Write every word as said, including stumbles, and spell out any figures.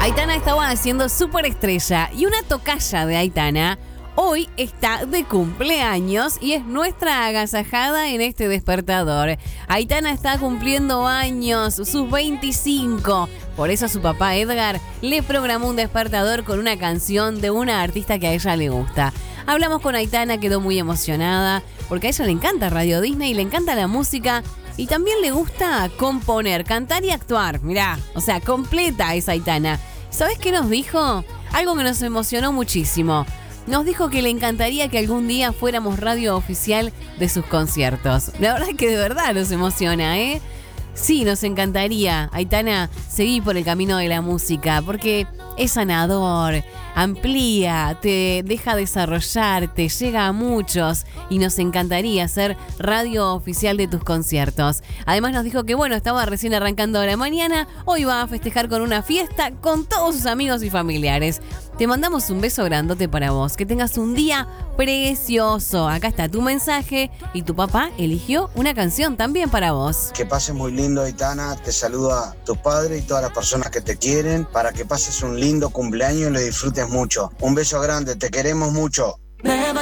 Aitana estaba haciendo superestrella y una tocaya de Aitana hoy está de cumpleaños y es nuestra agasajada en este despertador. Aitana está cumpliendo años, sus veinticinco. Por eso su papá Edgar le programó un despertador con una canción de una artista que a ella le gusta. Hablamos con Aitana, quedó muy emocionada porque a ella le encanta Radio Disney, le encanta la música y también le gusta componer, cantar y actuar. Mirá, o sea, completa es Aitana. ¿Sabés qué nos dijo? Algo que nos emocionó muchísimo. Nos dijo que le encantaría que algún día fuéramos radio oficial de sus conciertos. La verdad es que de verdad nos emociona, ¿eh? Sí, nos encantaría, Aitana, seguir por el camino de la música, porque es sanador, amplía, te deja desarrollarte, llega a muchos y nos encantaría ser radio oficial de tus conciertos. Además nos dijo que bueno, estaba recién arrancando la mañana, hoy va a festejar con una fiesta con todos sus amigos y familiares. Te mandamos un beso grandote para vos, que tengas un día precioso. Acá está tu mensaje y tu papá eligió una canción también para vos. Que pases muy lindo, Aitana, te saluda tu padre y todas las personas que te quieren, para que pases un lindo cumpleaños y lo disfrutes mucho. Un beso grande, te queremos mucho. Nueva